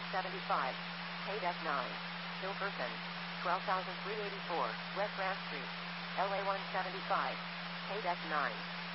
175, Paydeck 9, Hilkerson, 12,384, West Grant Street, LA 175, Paydeck 9.